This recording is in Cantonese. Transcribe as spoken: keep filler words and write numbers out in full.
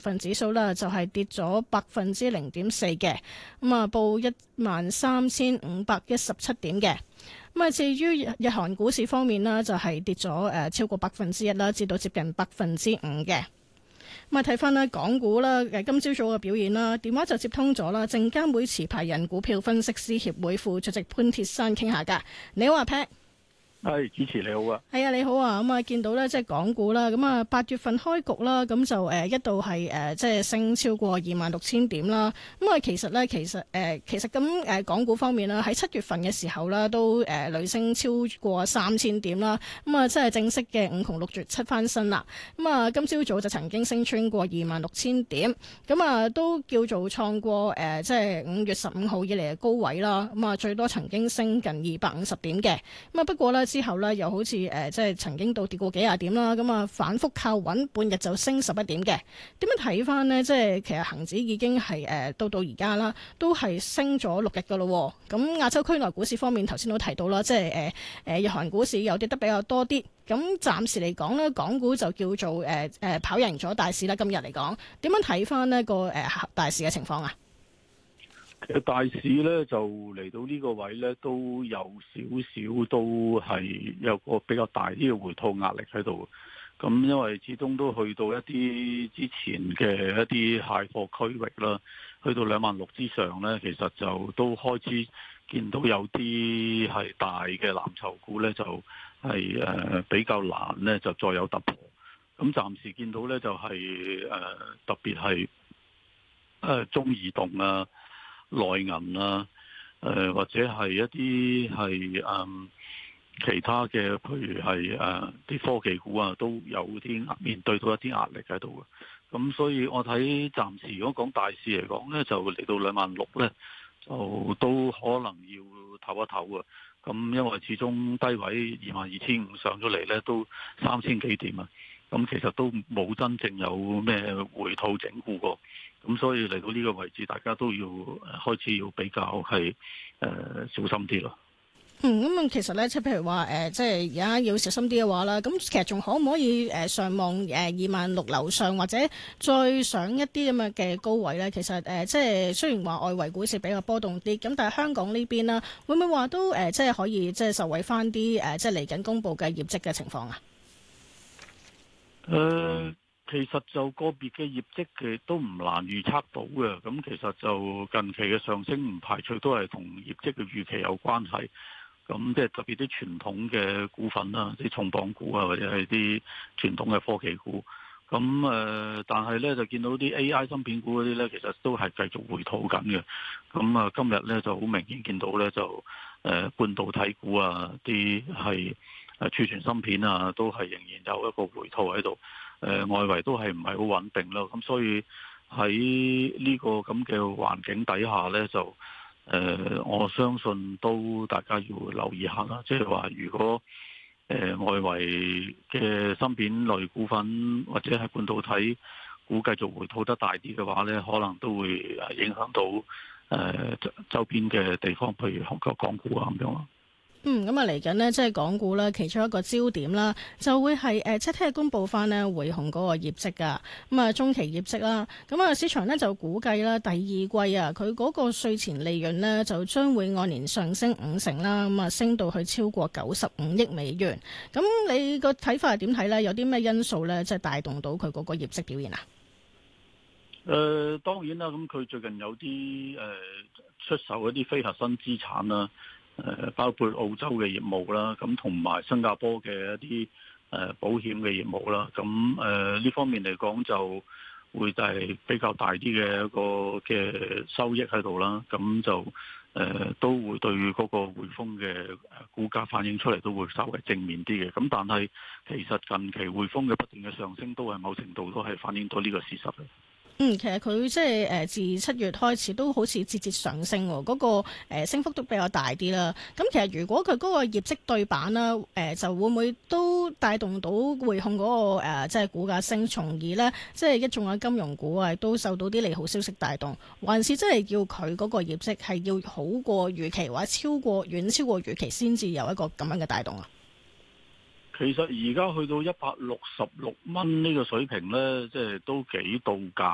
分指數啦，就係、是、跌咗百分之零點四嘅，咁啊報一萬三千五百一十七點嘅。咁啊，至於日韓股市方面啦，就係、是、跌咗誒、呃、超過百分之一啦，至到接近百分之五嘅。咁啊，睇翻咧港股啦，誒今朝早嘅表現啦，電話就接通咗啦，證監會持牌人股票分析師協會副主席潘鐵珊傾下㗎。你好啊 Pat。 係，主持你好啊， 係啊，你好啊，咁啊見到咧即係港股啦，咁啊八月份開局啦，咁就誒一度係誒即係升超過二萬六千點啦。咁啊其實咧，其實誒其實咁誒港股方面啦，喺七月份嘅時候啦，都誒累升超過三千點啦。咁啊即係正式嘅五窮六絕七翻身啦。咁啊今朝早就曾經升穿過二萬六千點，咁啊都叫做創過誒即係五月十五號以嚟嘅高位啦。咁啊最多曾經升近二百五十點嘅。咁啊不過咧，之後咧又好似誒、呃、即係曾經到跌過幾廿點啦，咁啊反覆靠穩，半日就升十一點嘅。點樣睇翻呢？即係其實恒指已經係誒、呃、到到而家啦，都係升咗六日噶咯。咁亞洲區內股市方面，頭先都提到啦，即係誒誒日韓股市有跌得比較多啲。咁暫時嚟講呢，港股就叫做誒誒、呃、跑贏咗大市啦。今日嚟講，點樣睇翻呢個誒、呃、大市嘅情況啊？ 其實大市咧就嚟到呢個位咧，都有少少都係有個比較大啲嘅回吐壓力喺度。咁因為始終都去到一啲之前嘅一啲蟹貨區域啦，去到兩萬六之上咧，其實就都開始見到有啲係大嘅藍籌股咧，就係誒比較難咧，就再有突破。咁暫時見到咧就係誒特別係誒中移動啊、內銀啊，誒、呃、或者係一啲係誒其他嘅，譬如係誒啲科技股啊，都有啲面對到一啲壓力喺度嘅。咁所以我睇暫時如果講大市嚟講咧，就嚟到兩萬六咧，就都可能要唞一唞啊。咁因為始終低位二萬二千五上咗嚟咧，都三千幾點啊。咁其實都冇真正有咩回吐整固過。咁所以嚟到呢個位置，大家都要開始要比較係誒、呃、小心啲咯。 嗯，咁啊，其實咧，即係譬如話誒、呃，即係而家要小心啲嘅話啦，咁其實仲可唔可以誒上望誒二萬六樓上，或者再上一啲咁嘅嘅高位咧？其實誒、呃，即係雖然話外圍股市比較波動啲，咁但係香港呢邊啦，會唔會話都誒、呃，即係可以即係受惠翻啲誒，即係嚟緊公佈嘅業績嘅情況啊？ 誒、呃。其實就個別嘅業績嘅都唔難預測到嘅，咁其實就近期嘅上升唔排除都係同業績嘅預期有關係。咁即係特別啲傳統嘅股份啦，啲重磅股啊，或者係啲傳統嘅科技股。咁誒、呃，但係咧就見到啲 A I 芯片股嗰啲咧，其實都係繼續回吐緊嘅。咁啊，今日咧就好明顯見到咧就誒、呃、半導體股啊，啲係誒儲存芯片啊，都係仍然有一個回吐喺度。誒、呃、外圍都係唔係好穩定咯，咁所以喺呢個咁嘅環境底下呢，就誒、呃、我相信都大家要留意下啦。即係話如果誒、呃、外圍嘅芯片類股份或者係半導體股繼續回吐得大啲嘅話呢，可能都會影響到誒、呃、周邊嘅地方，譬如韓國港股啊咁樣。 嗯，咁啊嚟緊呢，即係港股啦，其中一個焦點啦，就會係誒，即係聽日公佈翻呢匯控嗰個業績噶，咁啊中期業績啦，咁啊市場呢就估計啦，第二季啊，佢嗰個稅前利潤呢，就將會按年上升五成啦，咁啊升到去超過九十五億美元。咁你個睇法係點睇呢？有啲咩因素呢？即係帶動到佢嗰個業績表現啊？ 誒、呃，當然啦，咁佢最近有啲誒、呃、出售一啲非核心資產啦。誒包括澳洲嘅業務啦，咁同埋新加坡嘅一啲誒保險嘅業務啦，咁誒呢方面嚟講就會就係比較大啲嘅一個嘅收益喺度啦，咁就誒、呃、都會對嗰個匯豐嘅股價反映出嚟都會稍微正面啲嘅，咁但係其實近期匯豐嘅不斷嘅上升都係某程度都係反映到呢個事實嘅。 嗯，其實佢即係誒自七月開始都好似節節上升喎，嗰、那個誒、呃、升幅都比較大啲啦。咁其實如果佢嗰個業績對版啦，誒、呃、就會唔會都帶動到匯控嗰、那個、呃、即係股價升，從而咧即係一眾嘅金融股啊都受到啲利好消息帶動，還是真係要佢嗰個業績係要好過預期或者超過遠超過預期先至有一個咁樣嘅帶動啊？ 其實而家去到一百六十六蚊呢個水平呢，即係都幾到價